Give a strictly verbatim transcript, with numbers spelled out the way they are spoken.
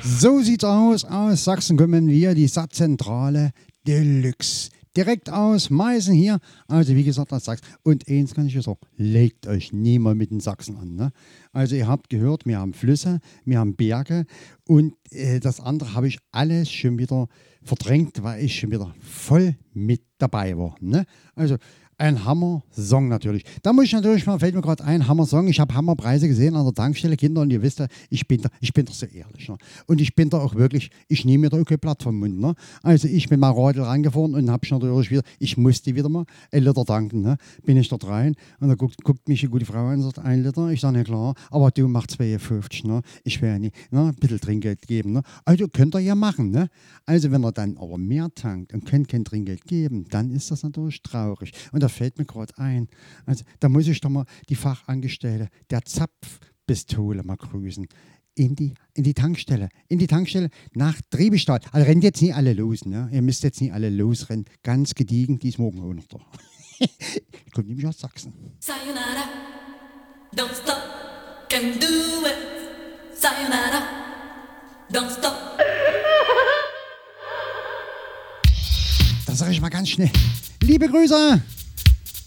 So sieht's aus. Aus Sachsen kommen wir, die Satzzentrale Deluxe. Direkt aus Meißen hier. Also wie gesagt, aus Sachsen. Und eins kann ich euch sagen, legt euch nie mal mit den Sachsen an. Ne? Also ihr habt gehört, wir haben Flüsse, wir haben Berge und äh, das andere habe ich alles schon wieder verdrängt, weil ich schon wieder voll mit dabei war. Ne? Also ein Hammer-Song natürlich. Da muss ich natürlich mal, fällt mir gerade ein, Hammer-Song. Ich habe Hammerpreise gesehen an der Tankstelle, Kinder, und ihr wisst ja, ich bin da, ich bin da so ehrlich. Ne? Und ich bin da auch wirklich, ich nehme mir da auch kein Blatt vom Mund. Ne? Also ich bin mal Radl rangefahren und habe natürlich wieder, ich musste wieder mal ein Liter tanken. Ne? Bin ich dort rein und da guckt, guckt mich eine gute Frau an und sagt, ein Liter. Ich sage, ja klar, aber du machst zwei fünfzig. Ne? Ich will ja nicht, ne? Ein bisschen Trinkgeld geben. Ne? Also könnt ihr ja machen. Ne? Also wenn ihr dann aber mehr tankt und könnt kein Trinkgeld geben, dann ist das natürlich traurig. Und da fällt mir gerade ein, also da muss ich doch mal die Fachangestellte der Zapfpistole mal grüßen. In die, in die Tankstelle, in die Tankstelle nach Triebestadt. Also rennt jetzt nicht alle los, ne? Ihr müsst jetzt nicht alle losrennen. Ganz gediegen, die ist morgen auch noch da. Kommt nämlich aus Sachsen. Sayonara, don't stop, can do it. Sayonara, don't stop. Das sage ich mal ganz schnell. Liebe Grüße!